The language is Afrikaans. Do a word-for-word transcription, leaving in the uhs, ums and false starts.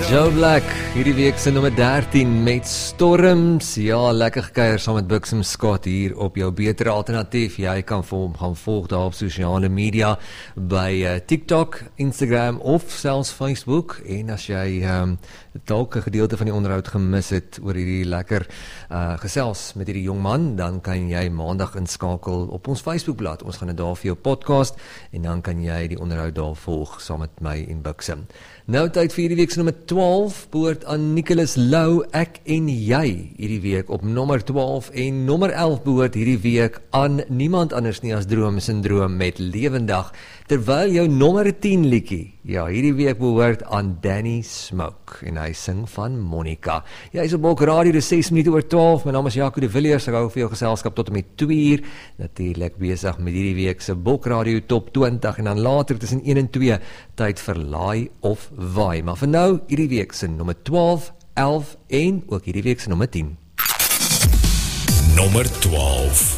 Joe Black, hierdie week se nommer dertien met Storms. Ja, lekker gekuier saam met Buxom Scott hier op jou betere alternatief. Jy kan vir hom gaan volg daar op sosiale media by uh, TikTok, Instagram of selfs Facebook. En as jy um, dalk 'n gedeelte van die onderhoud gemis het oor hierdie lekker uh, gesels met hierdie jong man, dan kan jy maandag inskakel op ons Facebookblad. Ons gaan dit daar vir jou podcast en dan kan jy die onderhoud daar volg saam met my en Buxom. Nou tyd vir hierdie week se nommer twaalf, behoort aan Nicholas Lou, Ek en Jy, hierdie week op nommer twaalf, en nommer elf behoort hierdie week aan niemand anders nie as Droom Syndroom met Lewendig, terwyl jou nommer tien liedjie, ja, hierdie week behoort aan Danny Smoke, en hy sing van Monica. Jy is op Bok Radio, dis ses minute oor twaalf, my naam is Jaco de Villiers, ek hou vir jou geselskap tot en met twee uur, natuurlik besig met hierdie week se Bok Radio Top twintig, en dan later tussen een en twee, tyd vir Laai of Waai, maar vir nou, hierdie week se nommer twaalf, elf en ook hierdie week se nommer tien. Nommer twaalf.